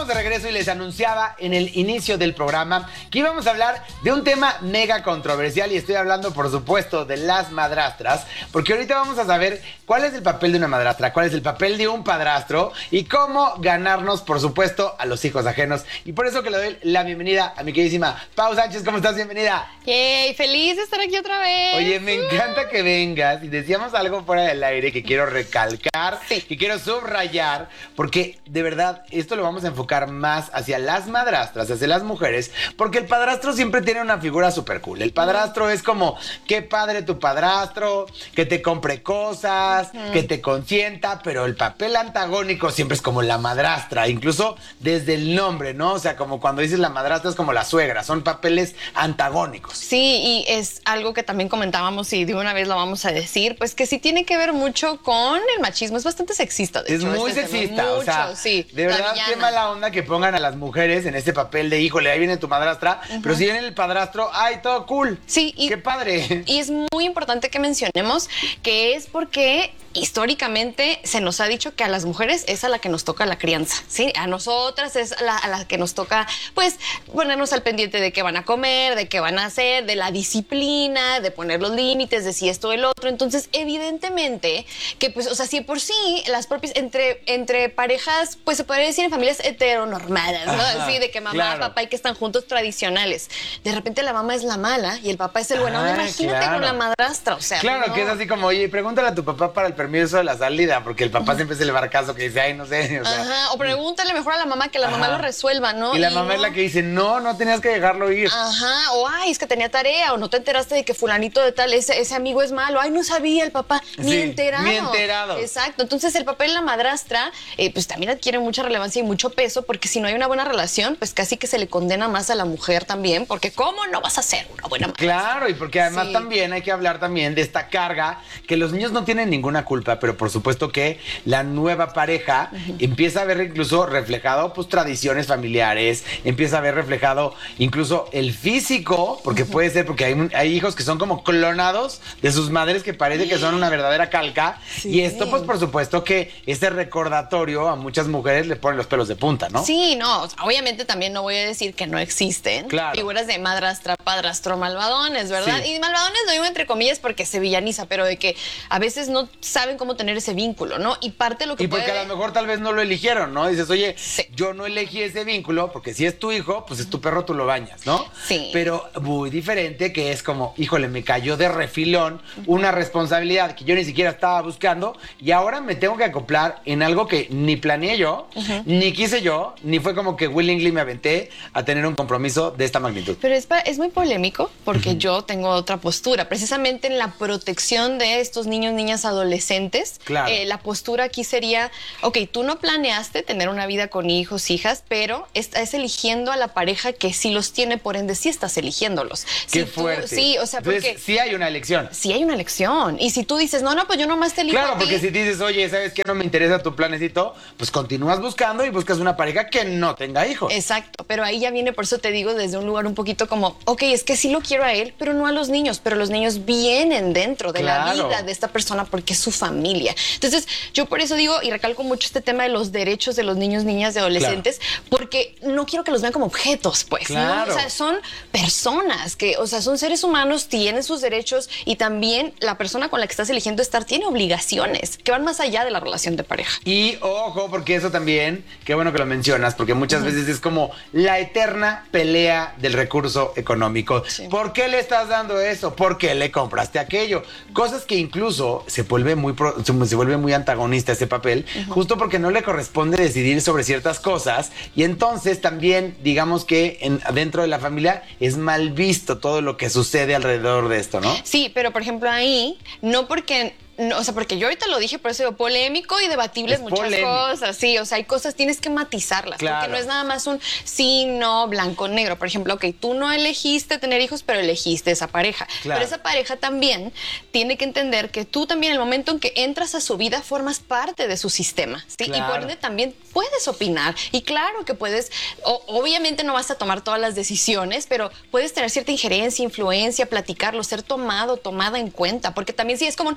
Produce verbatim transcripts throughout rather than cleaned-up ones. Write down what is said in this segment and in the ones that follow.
estamos de regreso y les anunciaba en el inicio del programa que íbamos a hablar de un tema mega controversial y estoy hablando, por supuesto, de las madrastras, porque ahorita vamos a saber cuál es el papel de una madrastra, cuál es el papel de un padrastro y cómo ganarnos, por supuesto, a los hijos ajenos. Y por eso que le doy la bienvenida a mi queridísima Pau Sánchez. ¿Cómo estás? Bienvenida. Yay, feliz de estar aquí otra vez. Oye, me encanta que vengas y decíamos algo fuera del aire que quiero recalcar, sí. que quiero subrayar, porque de verdad esto lo vamos a enfocar más hacia las madrastras, hacia las mujeres, porque el padrastro siempre tiene una figura súper cool. El padrastro es como, qué padre tu padrastro, que te compre cosas, uh-huh. que te consienta, pero el papel antagónico siempre es como la madrastra, incluso desde el nombre, ¿no? O sea, como cuando dices la madrastra es como la suegra, son papeles antagónicos. Sí, y es algo que también comentábamos y de una vez lo vamos a decir, pues que sí tiene que ver mucho con el machismo, es bastante sexista, de es hecho. muy este sexista, mucho, o sea, sí, de verdad qué mala onda que pongan a las mujeres en este papel de híjole, ahí viene tu madrastra, uh-huh. pero si viene el padrastro, ¡ay, todo cool! Sí, y, ¡qué padre! Y es muy importante que mencionemos que es porque históricamente se nos ha dicho que a las mujeres es a la que nos toca la crianza, ¿sí? A nosotras es la, a la que nos toca, pues, ponernos al pendiente de qué van a comer, de qué van a hacer, de la disciplina, de poner los límites, de si esto o el otro. Entonces, evidentemente, que pues, o sea, si por sí las propias, entre, entre parejas, pues se podría decir en familias heteronormadas, ¿no? Ajá, así de que mamá, claro. papá y que están juntos tradicionales. De repente la mamá es la mala y el papá es el bueno. Ay, imagínate claro. con la madrastra, o sea. Claro, no. que es así como, oye, pregúntale a tu papá para el permiso de la salida, porque el papá uh-huh. siempre se le va a dar caso que dice, ay, no sé. O sea, ajá, o pregúntale mejor a la mamá, que la Ajá. mamá lo resuelva, ¿no? Y la y mamá no... es la que dice, no, no tenías que dejarlo ir. Ajá, o ay, es que tenía tarea, o no te enteraste de que fulanito de tal, ese, ese amigo es malo, ay, no sabía el papá, ni sí, enterado. Ni enterado. Exacto, entonces el papel de la madrastra, eh, pues también adquiere mucha relevancia y mucho peso, porque si no hay una buena relación, pues casi que se le condena más a la mujer también, porque ¿cómo no vas a ser una buena madrastra? Claro, y porque además sí. también hay que hablar también de esta carga, que los niños no tienen ninguna culpa, pero por supuesto que la nueva pareja uh-huh. empieza a ver incluso reflejado pues tradiciones familiares, empieza a ver reflejado incluso el físico, porque uh-huh. puede ser porque hay, hay hijos que son como clonados de sus madres que parece que son una verdadera calca sí. y esto pues por supuesto que este recordatorio a muchas mujeres le pone los pelos de punta, ¿no? Sí, no, obviamente también no voy a decir que no existen claro. figuras de madrastra, padrastro, malvadones, ¿verdad? Sí. Y malvadones lo digo entre comillas porque se villaniza, pero de que a veces no saben cómo tener ese vínculo, ¿no? Y parte de lo que Y porque puede... a lo mejor tal vez no lo eligieron, ¿no? Dices, oye, sí. yo no elegí ese vínculo porque si es tu hijo, pues es tu perro, tú lo bañas, ¿no? Sí. Pero muy diferente que es como, híjole, me cayó de refilón uh-huh. una responsabilidad que yo ni siquiera estaba buscando y ahora me tengo que acoplar en algo que ni planeé yo, uh-huh. ni quise yo, ni fue como que willingly me aventé a tener un compromiso de esta magnitud. Pero es, es muy polémico porque uh-huh. yo tengo otra postura, precisamente en la protección de estos niños, niñas, adolescentes. Claro. Eh, la postura aquí sería, ok, tú no planeaste tener una vida con hijos, hijas, pero estás eligiendo a la pareja que sí los tiene, por ende sí estás eligiéndolos. Qué si fuerte. Tú, sí, o sea, Entonces, porque... sí hay una elección. Sí hay una elección. Y si tú dices, no, no, pues yo nomás te elijo Claro, a ti. porque si dices, oye, ¿sabes qué? No me interesa tu planecito, pues continúas buscando y buscas una pareja que no tenga hijos. Exacto, pero ahí ya viene, por eso te digo, desde un lugar un poquito como, ok, es que sí lo quiero a él, pero no a los niños, pero los niños vienen dentro de claro. la vida de esta persona porque es su familia. Entonces, yo por eso digo y recalco mucho este tema de los derechos de los niños, niñas y adolescentes, claro. porque no quiero que los vean como objetos, pues, claro. ¿no? O sea, son personas que, o sea, son seres humanos, tienen sus derechos y también la persona con la que estás eligiendo estar tiene obligaciones que van más allá de la relación de pareja. Y ojo, porque eso también, qué bueno que lo mencionas, porque muchas uh-huh. veces es como la eterna pelea del recurso económico. Sí. ¿Por qué le estás dando eso? ¿Por qué le compraste aquello? Cosas que incluso se vuelve muy, pro, se vuelve muy antagonista ese papel, uh-huh. justo porque no le corresponde decidir sobre ciertas cosas y entonces también, digamos que en, dentro de la familia es mal visto todo lo que sucede alrededor de esto, ¿no? Sí, pero por ejemplo ahí, no porque... No, o sea, porque yo ahorita lo dije, por eso digo polémico y debatibles es muchas polémico. cosas, sí, o sea, hay cosas, tienes que matizarlas, claro. porque no es nada más un sí, no, blanco, negro. Por ejemplo, ok, tú no elegiste tener hijos, pero elegiste esa pareja. Claro. Pero esa pareja también tiene que entender que tú también, en el momento en que entras a su vida, formas parte de su sistema, ¿sí? Claro. Y por ende también puedes opinar. Y claro que puedes, o, obviamente no vas a tomar todas las decisiones, pero puedes tener cierta injerencia, influencia, platicarlo, ser tomado, tomada en cuenta, porque también si es como, pues nosotros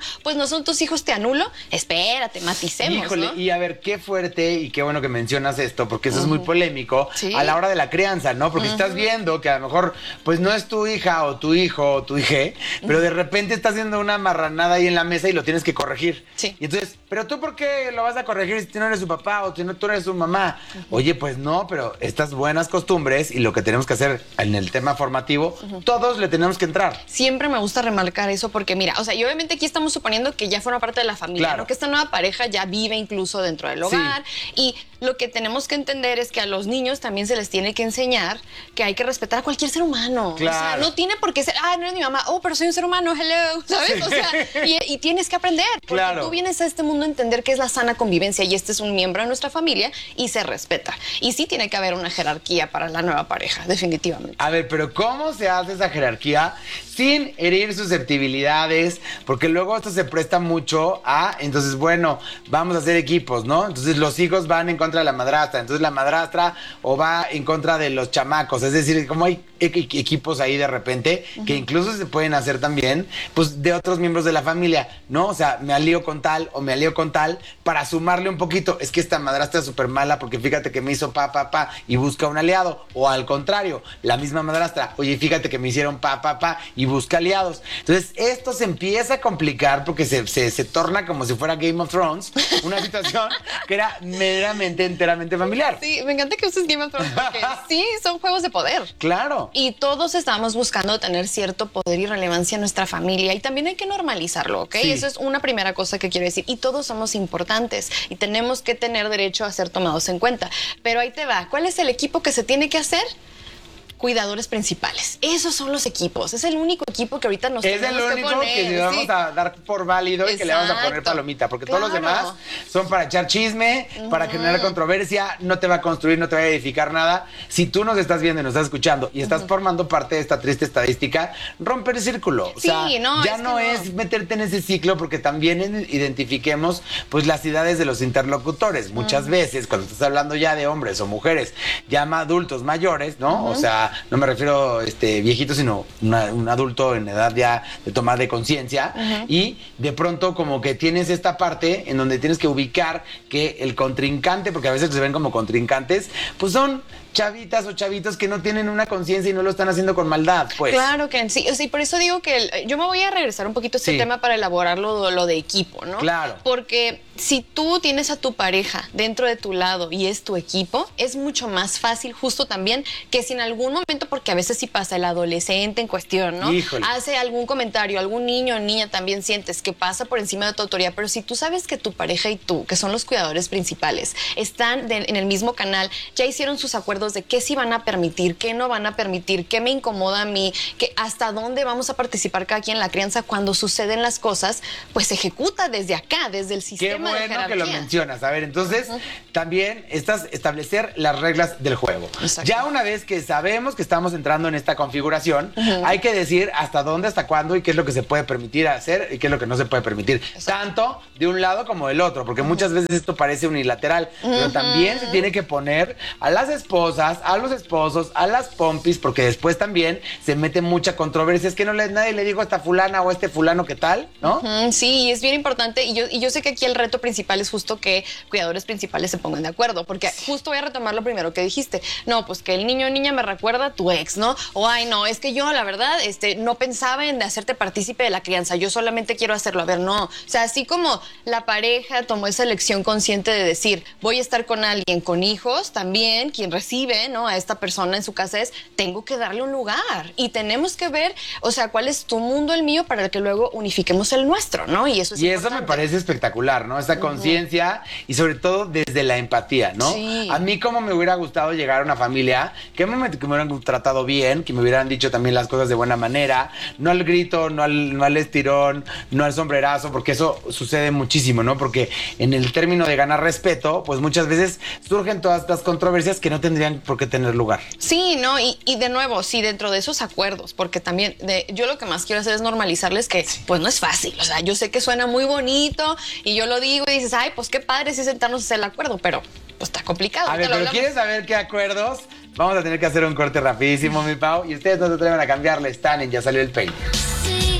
son tus hijos, te anulo. Espérate, maticemos. Híjole, ¿no? y a ver, qué fuerte y qué bueno que mencionas esto, porque eso uh-huh. es muy polémico sí. a la hora de la crianza, ¿no? Porque uh-huh. estás viendo que a lo mejor, pues no es tu hija o tu hijo o tu hija, pero uh-huh. de repente está haciendo una marranada ahí en la mesa y lo tienes que corregir. Sí. Y entonces, ¿pero tú por qué lo vas a corregir si tú no eres su papá o si no tú eres su mamá? Uh-huh. Oye, pues no, pero estas buenas costumbres y lo que tenemos que hacer en el tema formativo, uh-huh. todos le tenemos que entrar. Siempre me gusta remarcar eso porque mira, o sea, y obviamente aquí estamos suponiendo que ya forma parte de la familia, claro. ¿no? Que esta nueva pareja ya vive incluso dentro del hogar sí. y lo que tenemos que entender es que a los niños también se les tiene que enseñar que hay que respetar a cualquier ser humano. Claro. O sea, no tiene por qué ser, ah, no es mi mamá, oh, pero soy un ser humano, hello, ¿sabes? Sí. O sea, y, y tienes que aprender, porque claro. tú vienes a este mundo a entender que es la sana convivencia y este es un miembro de nuestra familia y se respeta. Y sí tiene que haber una jerarquía para la nueva pareja, definitivamente. A ver, pero ¿cómo se hace esa jerarquía sin herir susceptibilidades? Porque luego esto se presta mucho a, entonces, bueno, vamos a hacer equipos, ¿no? Entonces los hijos van en contra de la madrastra, entonces la madrastra o va en contra de los chamacos, es decir, como hay equipos ahí de repente uh-huh. que incluso se pueden hacer también, pues de otros miembros de la familia, ¿no? O sea, me alío con tal o me alío con tal para sumarle un poquito, es que esta madrastra es súper mala porque fíjate que me hizo pa, pa, pa y busca un aliado, o al contrario, la misma madrastra, oye, fíjate que me hicieron pa, pa, pa y busca aliados. Entonces, esto se empieza a complicar porque se, se, se torna como si fuera Game of Thrones, una situación que era meramente, enteramente familiar. Sí, me encanta que uses Game of Thrones porque sí, son juegos de poder. Claro. Y todos estamos buscando tener cierto poder y relevancia en nuestra familia y también hay que normalizarlo, ¿ok? Sí. Eso es una primera cosa que quiero decir. Y todos somos importantes y tenemos que tener derecho a ser tomados en cuenta. Pero ahí te va. ¿Cuál es el equipo que se tiene que hacer? Cuidadores principales. Esos son los equipos. Es el único equipo que ahorita nos es tenemos el único que poner. que le vamos sí. a dar por válido Exacto. y que le vamos a poner palomita. Porque claro. todos los demás son para echar chisme, uh-huh. para generar controversia, no te va a construir, no te va a edificar nada. Si tú nos estás viendo y nos estás escuchando y estás uh-huh. formando parte de esta triste estadística, romper el círculo. O sí, sea, no, ya es no, no es meterte en ese ciclo porque también identifiquemos pues las edades de los interlocutores. Muchas uh-huh. veces, cuando estás hablando ya de hombres o mujeres, ya adultos mayores, ¿no? Uh-huh. O sea, no me refiero este viejito, sino una, un adulto en edad ya de tomar de conciencia uh-huh. y de pronto como que tienes esta parte en donde tienes que ubicar que el contrincante, porque a veces se ven como contrincantes, pues son chavitas o chavitos que no tienen una conciencia y no lo están haciendo con maldad, pues. Claro que sí, o sea, y por eso digo que el, yo me voy a regresar un poquito a este sí. tema para elaborar lo, lo de equipo, ¿no? Claro. Porque si tú tienes a tu pareja dentro de tu lado y es tu equipo, es mucho más fácil justo también que si en algún momento, porque a veces sí pasa el adolescente en cuestión, ¿no? Híjole. Hace algún comentario, algún niño o niña también sientes que pasa por encima de tu autoridad, pero si tú sabes que tu pareja y tú, que son los cuidadores principales, están de, en el mismo canal, ya hicieron sus acuerdos de qué sí van a permitir, qué no van a permitir, qué me incomoda a mí, que hasta dónde vamos a participar cada quien en la crianza cuando suceden las cosas, pues se ejecuta desde acá, desde el sistema qué de bueno jerarquía. Que lo mencionas. A ver, entonces uh-huh. también estás establecer las reglas del juego. Exacto. Ya una vez que sabemos que estamos entrando en esta configuración, uh-huh. hay que decir hasta dónde, hasta cuándo y qué es lo que se puede permitir hacer y qué es lo que no se puede permitir. Exacto. Tanto de un lado como del otro, porque uh-huh. muchas veces esto parece unilateral, uh-huh. pero también se tiene que poner a las esposas, a los esposos, a las pompis, porque después también se mete mucha controversia. Es que no le, nadie le dijo a esta fulana o a este fulano qué tal, ¿no? Uh-huh, sí, y es bien importante. Y yo, y yo sé que aquí el reto principal es justo que cuidadores principales se pongan de acuerdo, porque justo voy a retomar lo primero que dijiste. No, pues que el niño o niña me recuerda a tu ex, ¿no? O ay, no, es que yo, la verdad, este, no pensaba en hacerte partícipe de la crianza. Yo solamente quiero hacerlo. A ver, no. O sea, así como la pareja tomó esa elección consciente de decir, voy a estar con alguien con hijos, también quien recibe, ¿no? A esta persona en su casa es, tengo que darle un lugar y tenemos que ver, o sea, cuál es tu mundo, el mío, para que luego unifiquemos el nuestro, ¿no? Y eso es Y importante. Eso me parece espectacular, ¿no? Esa conciencia uh-huh. y sobre todo desde la empatía, ¿no? Sí. A mí como me hubiera gustado llegar a una familia que me, que me hubieran tratado bien, que me hubieran dicho también las cosas de buena manera, no al grito, no al, no al estirón, no al sombrerazo, porque eso sucede muchísimo, ¿no? Porque en el término de ganar respeto, pues muchas veces surgen todas estas controversias que no tendrían por qué tener lugar. Sí, no, y, y de nuevo, sí, dentro de esos acuerdos, porque también de, yo lo que más quiero hacer es normalizarles que, sí. pues no es fácil, o sea, yo sé que suena muy bonito y yo lo digo y dices, ay, pues qué padre sí sentarnos a hacer el acuerdo, pero pues está complicado. A ver, pero ¿quieres saber qué acuerdos? Vamos a tener que hacer un corte rapidísimo, mi Pau, y ustedes no se atreven a cambiarle, están en Ya Salió el Peine.